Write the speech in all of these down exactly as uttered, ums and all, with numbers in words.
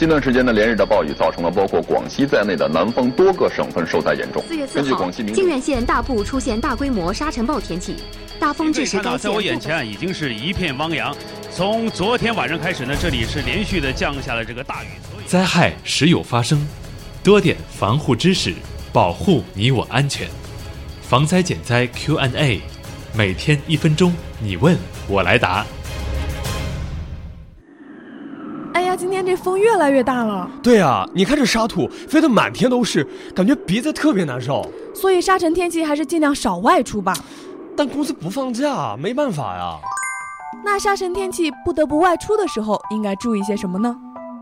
近段时间呢，连日的暴雨造成了包括广西在内的南方多个省份受灾严重。 四月四号，靖远县大部出现大规模沙尘暴天气，大风致使该县。 在我眼前已经是一片汪洋。从昨天晚上开始呢，这里是连续的降下了这个大雨。 灾害时有发生，多点防护知识，保护你我安全。防灾减灾 Q and A， 每天一分钟，你问我来答。 哎呀，今天这风越来越大了。 对啊，你看这沙土飞得满天都是，感觉鼻子特别难受。 所以沙尘天气还是尽量少外出吧。 但公司不放假，没办法呀。 那沙尘天气不得不外出的时候，应该注意些什么呢？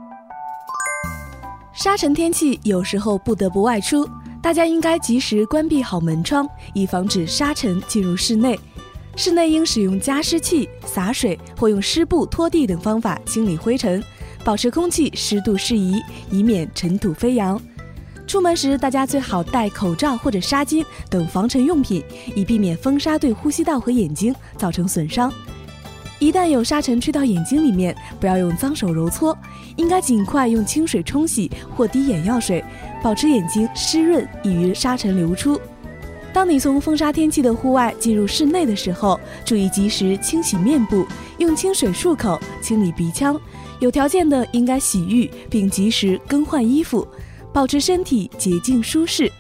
沙尘天气有时候不得不外出，大家应该及时关闭好门窗，以防止沙尘进入室内。室内应使用加湿器、洒水或用湿布拖地等方法清理灰尘，保持空气湿度适宜，以免尘土飞扬。出门时，大家最好戴口罩或者纱巾等防尘用品，以避免风沙对呼吸道和眼睛造成损伤。一旦有沙尘吹到眼睛里面，不要用脏手揉搓，应该尽快用清水冲洗或滴眼药水，保持眼睛湿润，易于沙尘流出。当你从风沙天气的户外进入室内的时候，注意及时清洗面部，用清水漱口，清理鼻腔。有条件的应该洗浴并及时更换衣服，保持身体洁净舒适。